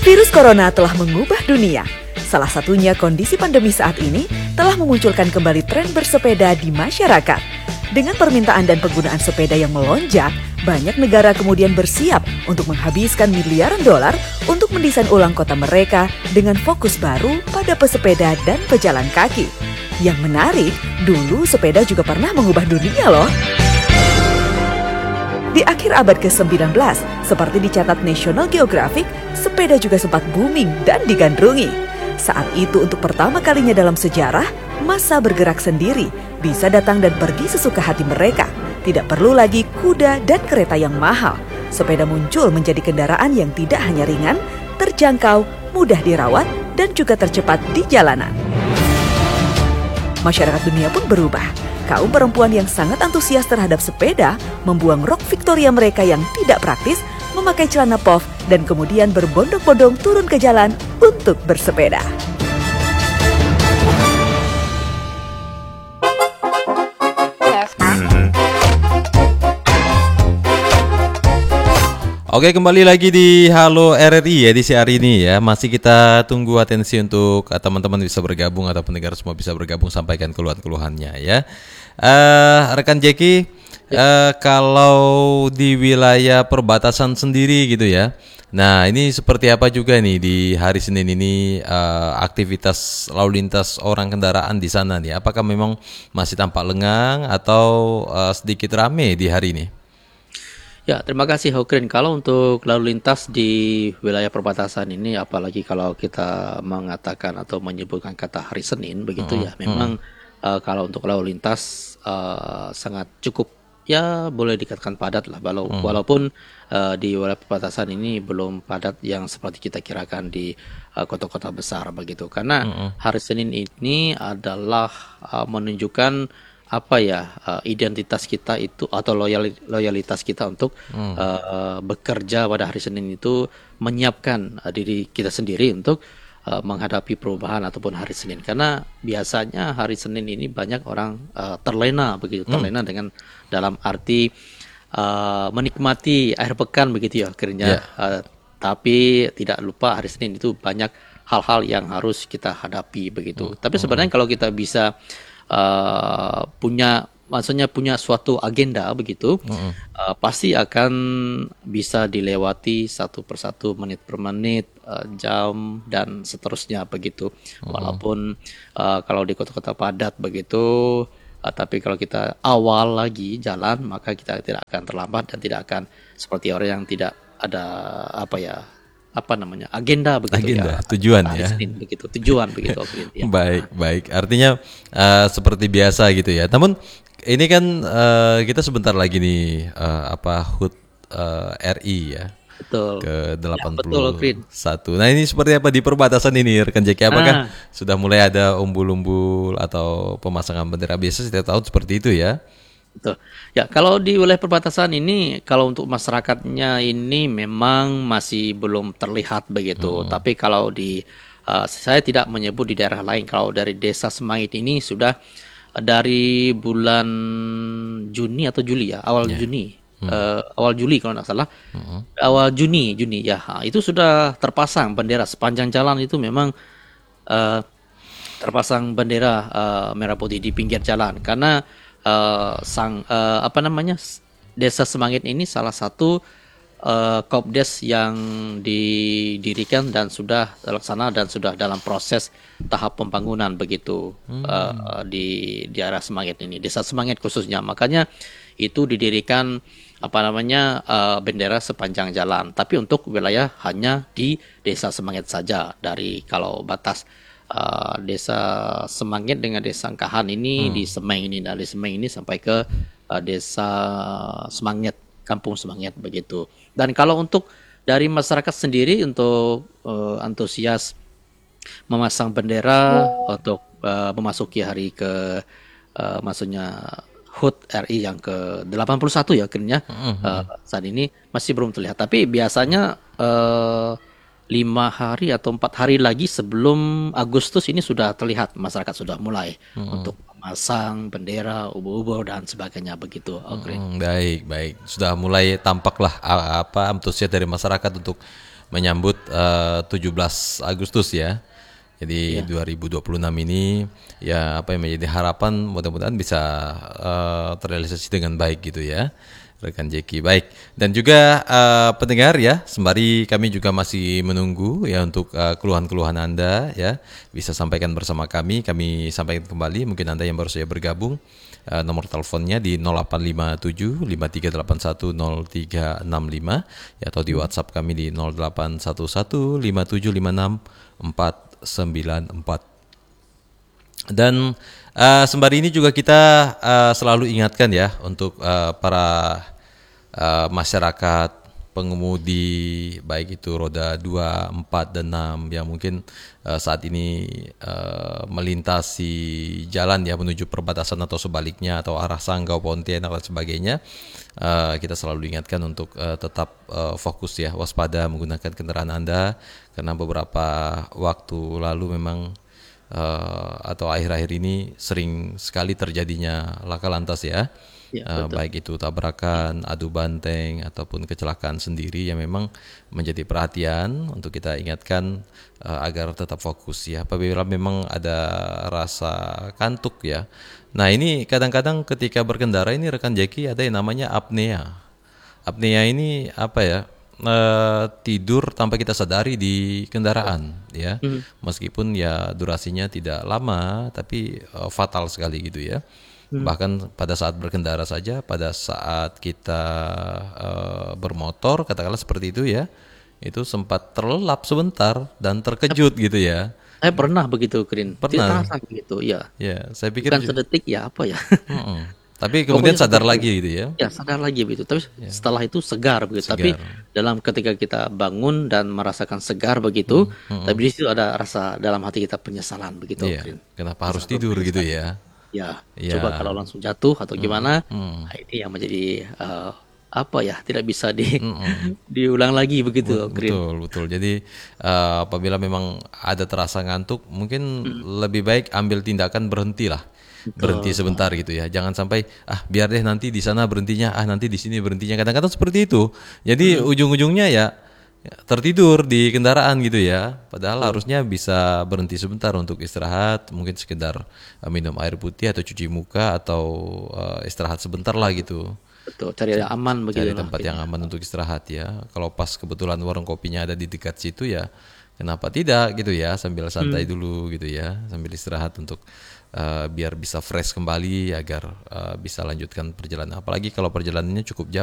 Virus corona telah mengubah dunia. Salah satunya kondisi pandemi saat ini telah memunculkan kembali tren bersepeda di masyarakat. Dengan permintaan dan penggunaan sepeda yang melonjak, banyak negara kemudian bersiap untuk menghabiskan miliaran dolar untuk mendesain ulang kota mereka dengan fokus baru pada pesepeda dan pejalan kaki. Yang menarik, dulu sepeda juga pernah mengubah dunia loh. Di akhir abad ke-19, seperti dicatat National Geographic, sepeda juga sempat booming dan digandrungi. Saat itu untuk pertama kalinya dalam sejarah, massa bergerak sendiri, bisa datang dan pergi sesuka hati mereka. Tidak perlu lagi kuda dan kereta yang mahal. Sepeda muncul menjadi kendaraan yang tidak hanya ringan, terjangkau, mudah dirawat, dan juga tercepat di jalanan. Masyarakat dunia pun berubah. Kaum perempuan yang sangat antusias terhadap sepeda membuang rok Victoria mereka yang tidak praktis, memakai celana puff, dan kemudian berbondong-bondong turun ke jalan untuk bersepeda. Oke, kembali lagi di Halo RRI edisi hari ini ya. Masih kita tunggu atensi untuk teman-teman bisa bergabung atau pendengar semua bisa bergabung, sampaikan keluhan-keluhannya ya. Rekan Jeki, kalau di wilayah perbatasan sendiri gitu ya. Nah, ini seperti apa juga nih di hari Senin ini aktivitas lalu lintas orang kendaraan di sana nih? Apakah memang masih tampak lengang atau sedikit rame di hari ini? Ya, terima kasih Hokrin. Kalau untuk lalu lintas di wilayah perbatasan ini, apalagi kalau kita mengatakan atau menyebutkan kata hari Senin, begitu ya, memang kalau untuk lalu lintas sangat cukup, ya boleh dikatakan padat lah. Walaupun di wilayah perbatasan ini belum padat yang seperti kita kirakan di kota-kota besar begitu. Karena hari Senin ini adalah menunjukkan identitas kita itu atau loyalitas kita untuk bekerja pada hari Senin itu, menyiapkan diri kita sendiri untuk menghadapi perubahan ataupun hari Senin. Karena biasanya hari Senin ini banyak orang terlena begitu, terlena dengan dalam arti menikmati akhir pekan begitu ya akhirnya. Tapi tidak lupa hari Senin itu banyak hal-hal yang harus kita hadapi begitu. Tapi sebenarnya kalau kita bisa punya suatu agenda begitu, pasti akan bisa dilewati satu persatu, menit per menit, jam dan seterusnya begitu. Walaupun kalau di kota-kota padat begitu, tapi kalau kita awal lagi jalan, maka kita tidak akan terlambat dan tidak akan seperti orang yang tidak ada agenda begitu. Tujuan ya. Begitu, tujuan begitu. Ya. Baik. Artinya seperti biasa gitu ya. Namun ini kan kita sebentar lagi nih HUT RI ya. Betul. Ke-81. Nah, ini seperti apa di perbatasan ini rekan Jeki? Apakah sudah mulai ada umbul-umbul atau pemasangan bendera? Biasa setiap tahun seperti itu ya. Betul. Ya, kalau di wilayah perbatasan ini, kalau untuk masyarakatnya ini memang masih belum terlihat begitu. Tapi kalau saya tidak menyebut di daerah lain. Kalau dari Desa Semangit ini sudah dari bulan Juni atau Juli ya, awal Juni. Awal Juli kalau tidak salah. Awal Juni ya. Itu sudah terpasang bendera sepanjang jalan itu, memang terpasang bendera merah putih di pinggir jalan. Karena Desa Semangit ini salah satu Kopdes yang didirikan dan sudah terlaksana dan sudah dalam proses tahap pembangunan begitu di daerah Semangit ini, Desa Semangit khususnya. Makanya itu didirikan bendera sepanjang jalan. Tapi untuk wilayah hanya di Desa Semangit saja, dari kalau batas Desa Semangit dengan Desa Angkahan ini di Semeng ini, dari Semeng ini sampai ke Desa Semangit, Kampung Semangit begitu. Dan kalau untuk dari masyarakat sendiri untuk antusias memasang bendera untuk memasuki hari maksudnya HUT RI yang ke-81 ya akhirnya saat ini masih belum terlihat. Tapi biasanya 5 hari atau 4 hari lagi sebelum Agustus ini sudah terlihat masyarakat sudah mulai untuk memasang bendera, ubur-ubur dan sebagainya begitu. Baik. Sudah mulai tampaklah antusias dari masyarakat untuk menyambut 17 Agustus ya. Jadi 2026 ini ya apa yang menjadi harapan mudah-mudahan bisa terrealisasi dengan baik gitu ya. Rekan Jeki baik dan juga pendengar ya sembari kami juga masih menunggu ya untuk keluhan-keluhan Anda ya bisa sampaikan bersama kami sampaikan kembali mungkin Anda yang baru saja bergabung nomor teleponnya di 0857 5381 0365 ya, atau di WhatsApp kami di 0811 5756 494. Dan sembari ini juga kita selalu ingatkan ya untuk para masyarakat pengemudi baik itu roda 2, 4, dan 6 yang mungkin saat ini melintasi jalan ya menuju perbatasan atau sebaliknya atau arah Sanggau, Pontianak dan sebagainya. Kita selalu diingatkan untuk tetap fokus ya, waspada menggunakan kendaraan Anda karena beberapa waktu lalu memang atau akhir-akhir ini sering sekali terjadinya laka lantas ya. Baik itu tabrakan, adu banteng ataupun kecelakaan sendiri yang memang menjadi perhatian untuk kita ingatkan agar tetap fokus ya. Apabila memang ada rasa kantuk ya. Nah ini kadang-kadang ketika berkendara ini rekan Jeki ada yang namanya apnea. Apnea ini apa ya? Tidur tanpa kita sadari di kendaraan ya. Meskipun ya durasinya tidak lama tapi fatal sekali gitu ya. Bahkan pada saat berkendara saja, pada saat kita bermotor, katakanlah seperti itu ya, itu sempat terlelap sebentar dan terkejut gitu ya. Saya pernah begitu, Krin. Pernah. Terasa gitu, ya. Ya, saya pikir Bukan sedetik ya apa ya. Tapi kemudian Pokoknya sadar seperti lagi gitu ya. Ya, sadar lagi begitu. Tapi setelah itu segar begitu. Tapi dalam ketika kita bangun dan merasakan segar begitu, tapi di situ ada rasa dalam hati kita penyesalan begitu, Iya. Krin. Kenapa harus tidur gitu ya? Ya, Ya. coba kalau langsung jatuh atau gimana, nah, ini yang menjadi apa ya, tidak bisa diulang lagi begitu, Krin. Betul. Jadi apabila memang ada terasa ngantuk, mungkin lebih baik ambil tindakan berhentilah. Berhenti sebentar gitu ya. Jangan sampai biar deh nanti di sana berhentinya, nanti di sini berhentinya. Kadang-kadang seperti itu. Jadi ujung-ujungnya ya tertidur di kendaraan gitu ya. Padahal harusnya bisa berhenti sebentar untuk istirahat, mungkin sekedar minum air putih atau cuci muka atau istirahat sebentar lah gitu. Betul, cari yang aman begitu. Cari tempat yang aman untuk istirahat ya. Kalau pas kebetulan warung kopinya ada di dekat situ ya, kenapa tidak gitu ya, sambil santai dulu gitu ya, sambil istirahat untuk biar bisa fresh kembali agar bisa lanjutkan perjalanan. Apalagi kalau perjalanannya cukup jauh.